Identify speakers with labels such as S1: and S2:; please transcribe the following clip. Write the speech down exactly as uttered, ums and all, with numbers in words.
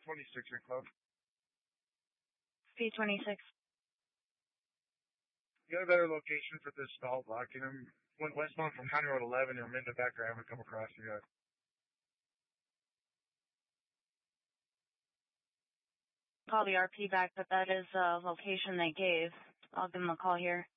S1: twenty-six in Club.
S2: P twenty-six.
S1: You got a better location for this stall blocking him? Went westbound from County Road eleven and into back there. I haven't come across you guys.
S2: Call the R P back, but that is the location they gave. I'll give them a call here.